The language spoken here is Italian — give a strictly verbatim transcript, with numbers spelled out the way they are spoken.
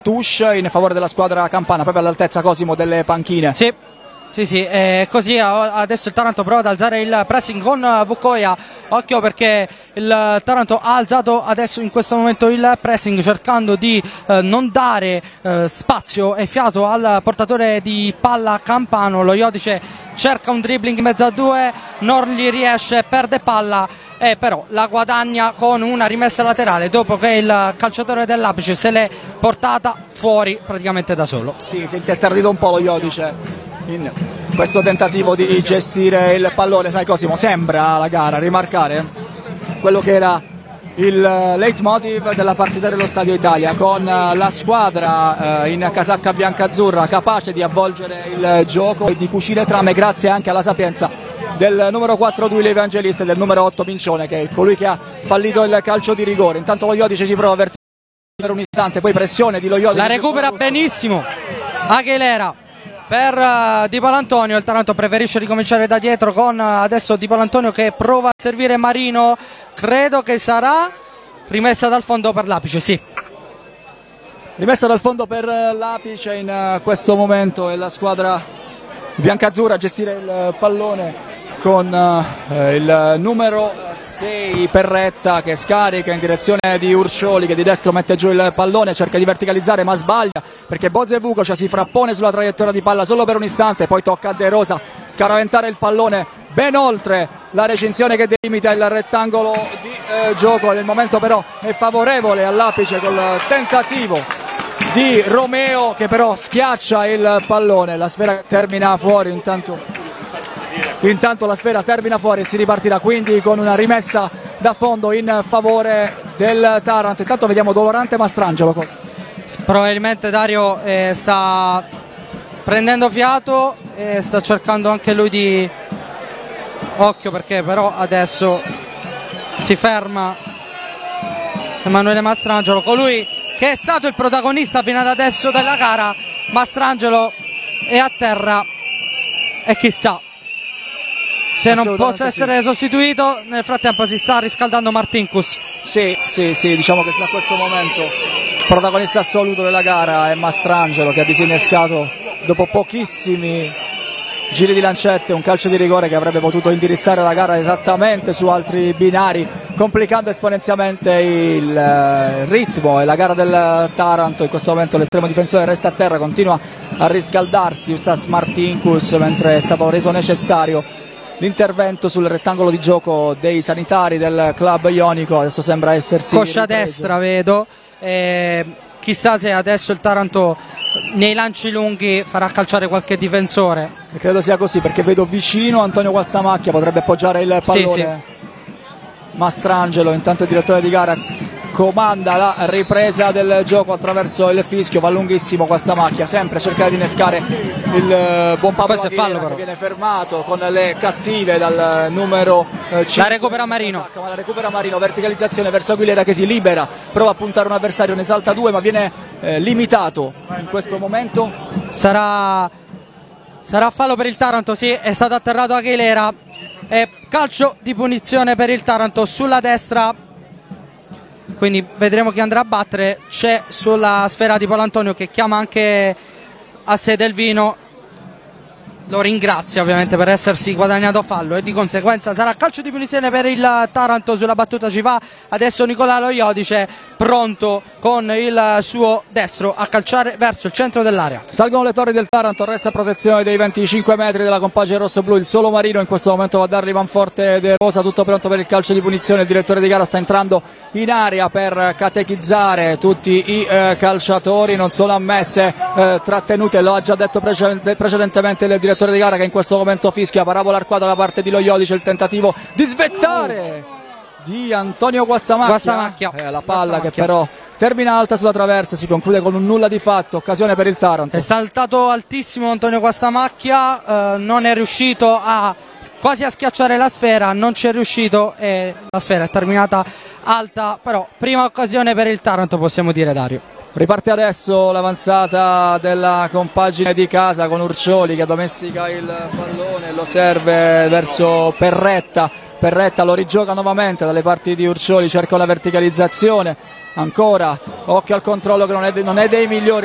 touche in favore della squadra campana, proprio all'altezza, Cosimo, delle panchine. Sì, sì, sì, eh, così adesso il Taranto prova ad alzare il pressing con Vukoia. Occhio perché il Taranto ha alzato adesso in questo momento il pressing, cercando di eh, non dare eh, spazio e fiato al portatore di palla campano. Lo Iodice cerca un dribbling in mezzo a due, non gli riesce, perde palla, eh, però la guadagna con una rimessa laterale dopo che il calciatore dell'Apice se l'è portata fuori praticamente da solo. Sì, si è intestardito un po' lo Iodice in questo tentativo di gestire il pallone. Sai Cosimo, sembra la gara rimarcare quello che era il leitmotiv della partita dello Stadio Italia, con la squadra in casacca bianca-azzurra capace di avvolgere il gioco e di cucire trame, grazie anche alla sapienza del numero quattro Duile Evangelista e del numero otto Mincione, che è colui che ha fallito il calcio di rigore. Intanto lo Iodice ci prova a verticare per un istante, poi pressione di lo Iodice. La recupera benissimo Aguilera per uh, Di Palantonio. Il Taranto preferisce ricominciare da dietro con uh, adesso Di Palantonio che prova a servire Marino. Credo che sarà rimessa dal fondo per l'Apice, sì. Rimessa dal fondo per l'Apice in uh, questo momento, è la squadra biancazzurra a gestire il pallone con uh, il numero sei Perretta che scarica in direzione di Urcioli, che di destro mette giù il pallone, cerca di verticalizzare ma sbaglia perché Boze Vukocia si frappone sulla traiettoria di palla solo per un istante, poi tocca a De Rosa scaraventare il pallone ben oltre la recinzione che delimita il rettangolo di eh, gioco. Nel momento però è favorevole all'Apice col tentativo di Romeo, che però schiaccia il pallone, la sfera termina fuori. Intanto Intanto la sfera termina fuori e si ripartirà quindi con una rimessa da fondo in favore del Taranto. Intanto vediamo Dolorante Mastrangelo. Cosa? Probabilmente Dario eh, sta prendendo fiato e sta cercando anche lui di... Occhio perché però adesso si ferma Emanuele Mastrangelo, colui che è stato il protagonista fino ad adesso della gara. Mastrangelo è a terra e chissà se non possa essere sì. sostituito. Nel frattempo si sta riscaldando Martinkus. Sì, sì, sì, diciamo che da questo momento protagonista assoluto della gara è Mastrangelo, che ha disinnescato dopo pochissimi giri di lancette un calcio di rigore che avrebbe potuto indirizzare la gara esattamente su altri binari, complicando esponenzialmente il eh, ritmo e la gara del Taranto. In questo momento l'estremo difensore resta a terra, continua a riscaldarsi Stas Martinkus, mentre è stato reso necessario l'intervento sul rettangolo di gioco dei sanitari del club ionico. Adesso sembra essersi coscia ripreso. destra vedo, eh, chissà se adesso il Taranto nei lanci lunghi farà calciare qualche difensore. E credo sia così, perché vedo vicino Antonio Guastamacchia, potrebbe appoggiare il pallone. Sì, sì. Mastrangelo, intanto il direttore di gara, comanda la ripresa del gioco attraverso il fischio. Va lunghissimo Guastamacchia, sempre cercare di innescare il buon Pablo Aguilera, che viene fermato con le cattive dal numero cinque. La recupera Marino. Ma la recupera Marino, verticalizzazione verso Aguilera che si libera, prova a puntare un avversario, ne salta due ma viene eh, limitato in questo momento. Sarà, sarà fallo per il Taranto, sì, è stato atterrato Aguilera. E calcio di punizione per il Taranto sulla destra, quindi vedremo chi andrà a battere. C'è sulla sfera di Palantonio che chiama anche a sé Del Vino, lo ringrazia ovviamente per essersi guadagnato fallo e di conseguenza sarà calcio di punizione per il Taranto. Sulla battuta ci va adesso Nicolò Lo Iodice, pronto con il suo destro a calciare verso il centro dell'area. Salgono le torri del Taranto, resta a protezione dei venticinque metri della compagine rosso-blu. Il solo Marino in questo momento va a darli manforte De Rosa, tutto pronto per il calcio di punizione. Il direttore di gara sta entrando in area per catechizzare tutti i eh, calciatori. Non sono ammesse eh, trattenute, lo ha già detto precedentemente il direttore di gara, che in questo momento fischia parabola arcuata da parte di Lo Iodice. Il tentativo di svettare di Antonio Guastamacchia, Guastamacchia. Eh, la palla Guastamacchia. Che però termina alta sulla traversa, si conclude con un nulla di fatto, occasione per il Taranto. È saltato altissimo Antonio Guastamacchia, eh, non è riuscito a quasi a schiacciare la sfera, non ci è riuscito e la sfera è terminata alta, però prima occasione per il Taranto, possiamo dire, Dario. Riparte adesso l'avanzata della compagine di casa con Urcioli che domestica il pallone, lo serve verso Perretta. Perretta lo rigioca nuovamente dalle parti di Urcioli, cerca la verticalizzazione, ancora occhio al controllo che non è, de- non è dei migliori